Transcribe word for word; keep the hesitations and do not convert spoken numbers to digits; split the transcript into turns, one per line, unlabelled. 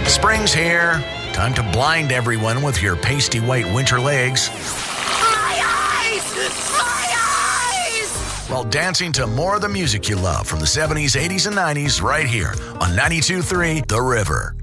Spring's here. Time to blind everyone with your pasty white winter legs.
My eyes! My eyes!
While dancing to more of the music you love from the seventies, eighties, and nineties right here on ninety-two point three The River.